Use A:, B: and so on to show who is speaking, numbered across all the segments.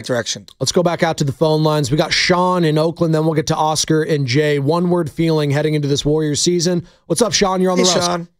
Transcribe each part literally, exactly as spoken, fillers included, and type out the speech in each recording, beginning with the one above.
A: direction.
B: Let's go back out to the phone lines. We got Sean in Oakland, then we'll get to Oscar and Jay. One-word feeling heading into this Warriors season. What's up, Sean? You're on the
A: Hey,
B: road.
A: Sean.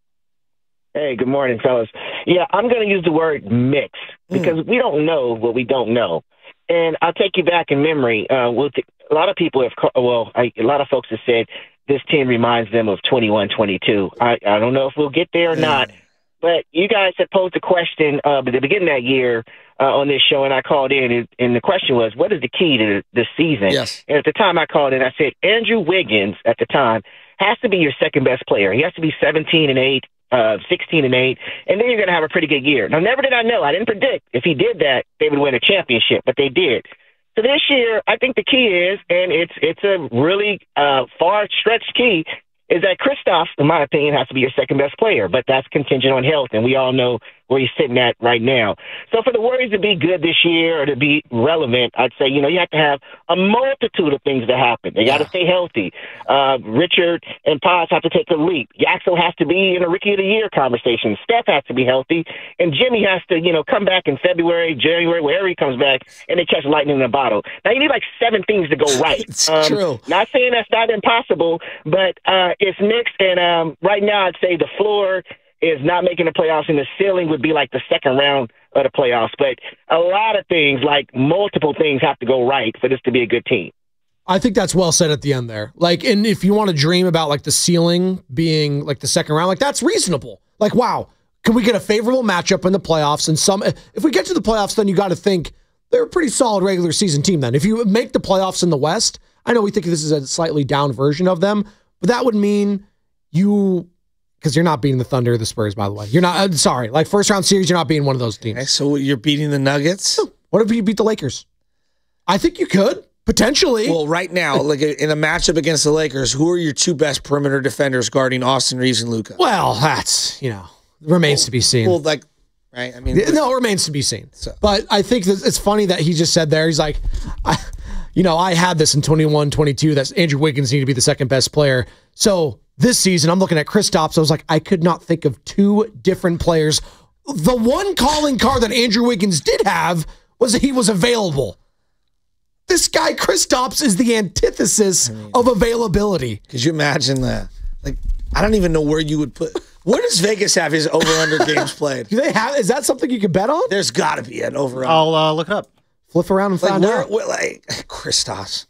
C: Hey, good morning, fellas. Yeah, I'm going to use the word mix because mm. we don't know what we don't know. And I'll take you back in memory. Uh, we'll th- a lot of people have, well, I, a lot of folks have said this team reminds them of twenty-one twenty-two. I, I don't know if we'll get there or mm. not, but you guys had posed a question uh, at the beginning of that year uh, on this show, and I called in, and, and the question was, what is the key to the season?
A: Yes.
C: And at the time I called in, I said, Andrew Wiggins, at the time, has to be your second-best player. He has to be seventeen and eight. Uh, sixteen and eight, and then you're going to have a pretty good year. Now, never did I know. I didn't predict if he did that, they would win a championship, but they did. So this year, I think the key is, and it's it's a really uh, far-stretched key, is that Kristaps, in my opinion, has to be your second-best player, but that's contingent on health, and we all know where he's sitting at right now. So for the Warriors to be good this year or to be relevant, I'd say, you know, you have to have a multitude of things to happen. They got to stay healthy. Uh, Richard and Paz have to take a leap. Yaxel has to be in a Rookie of the Year conversation. Steph has to be healthy. And Jimmy has to, you know, come back in February, January, wherever he comes back, and they catch lightning in a bottle. Now, you need like seven things to go right.
A: It's
C: um,
A: true.
C: Not saying that's not impossible, but uh, it's mixed. And um, right now, I'd say the floor is not making the playoffs, and the ceiling would be like the second round of the playoffs. But a lot of things, like multiple things, have to go right for this to be a good team.
B: I think that's well said at the end there. Like, and if you want to dream about like the ceiling being like the second round, like that's reasonable. Like, wow, can we get a favorable matchup in the playoffs? And some, if we get to the playoffs, then you got to think they're a pretty solid regular season team. Then, if you make the playoffs in the West, I know we think this is a slightly down version of them, but that would mean you. Because you're not beating the Thunder or the Spurs, by the way. You're not, uh, sorry, like first round series, you're not beating one of those teams.
A: Okay, so you're beating the Nuggets?
B: What if you beat the Lakers? I think you could, potentially.
A: Well, right now, like in a matchup against the Lakers, who are your two best perimeter defenders guarding Austin Reeves and Luka?
B: Well, that's, you know, remains
A: well,
B: to be seen.
A: Well, like, right? I mean,
B: no, it remains to be seen.
A: So.
B: But I think that it's funny that he just said there, he's like, I, you know, I had this in twenty-one twenty-two, that Andrew Wiggins needed to be the second best player. So this season, I'm looking at Kristaps. I was like, I could not think of two different players. The one calling card that Andrew Wiggins did have was that he was available. This guy, Kristaps, is the antithesis I mean, of availability.
A: Could you imagine that? Like, I don't even know where you would put. Where does Vegas have his over-under games played?
B: Do they have? Is that something you can bet on?
A: There's got to be an over-under.
D: I'll uh, look it up.
B: Flip around and
A: like,
B: find
A: where,
B: out.
A: Where, like, Kristaps.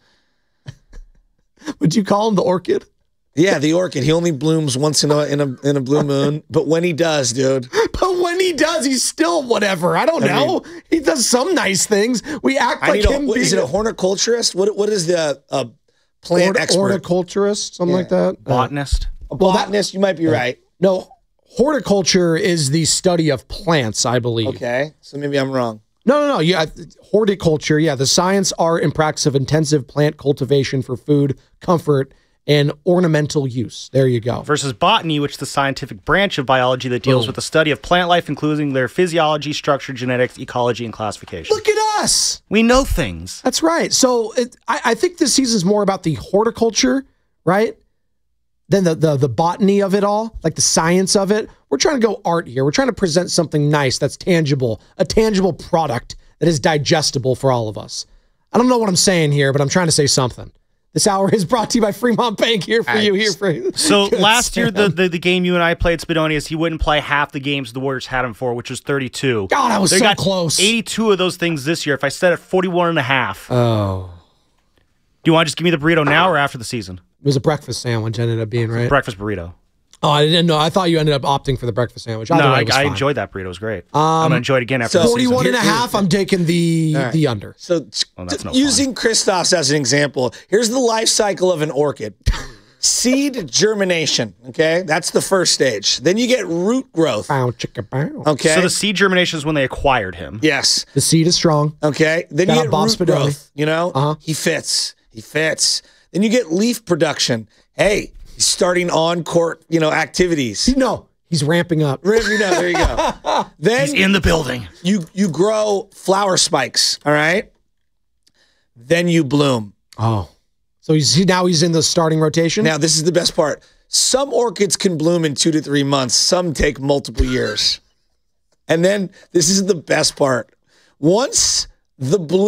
B: Would you call him the orchid?
A: Yeah, the orchid. He only blooms once in a in a in a blue moon, but when he does, dude.
B: But when he does, he's still whatever. I don't I know. Mean, he does some nice things. We act
A: I
B: like him.
A: A, what,
B: being
A: is it a horticulturist? What what is the uh, plant
B: Hort
A: expert?
B: Horticulturist, something yeah. like that.
D: Botanist.
A: Uh, a botanist. That, you might be right.
B: No, horticulture is the study of plants, I believe.
A: Okay, so maybe I'm wrong.
B: No, no, no. Yeah, horticulture. Yeah, the science, art, and practice of intensive plant cultivation for food, comfort, and ornamental use. There you go.
D: Versus botany, which is the scientific branch of biology that deals Boom. with the study of plant life, including their physiology, structure, genetics, ecology, and classification.
B: Look at us.
D: We know things.
B: That's right. So it, I, I think this season is more about the horticulture, right? Than the, the, the botany of it all, like the science of it. We're trying to go art here. We're trying to present something nice that's tangible, a tangible product that is digestible for all of us. I don't know what I'm saying here, but I'm trying to say something. This hour is brought to you by Fremont Bank. Here for I, you, here for you.
D: So last year, the, the the game you and I played, Spidonius, he wouldn't play half the games the Warriors had him for, which was thirty-two.
B: God, I was
D: they
B: so
D: got
B: close.
D: eighty-two of those things this year. If I set it forty-one and a half.
B: Oh.
D: Do you want to just give me the burrito now or after the season?
B: It was a breakfast sandwich, ended up being, right?
D: Breakfast burrito.
B: Oh, I didn't know. I thought you ended up opting for the breakfast sandwich.
D: Either
B: no,
D: way,
B: I,
D: I enjoyed that burrito. It was great. Um, I'm going to enjoy it again after
A: so
D: the
B: forty-one
D: season.
B: and a half, I'm taking the right. the under.
A: So
D: well, that's no
A: using
D: fun.
A: Kristaps as an example, here's the life cycle of an orchid. Seed germination, okay? That's the first stage. Then you get root growth.
B: Bow, chicka, bow.
A: Okay.
D: So the seed germination is when they acquired him.
A: Yes.
B: The seed is strong.
A: Okay. Then
B: Got
A: you get
B: Bob
A: root
B: Spadoni.
A: growth, you know?
B: Uh-huh.
A: He fits. He fits. Then you get leaf production. Hey, he's starting on-court, you know, activities.
B: No, he's ramping up.
A: Ramping up, there you go. Then
D: he's in the building.
A: You you grow flower spikes, all right? Then you bloom.
B: Oh. So he's now he's in the starting rotation?
A: Now, this is the best part. Some orchids can bloom in two to three months. Some take multiple years. And then this is the best part. Once the bloom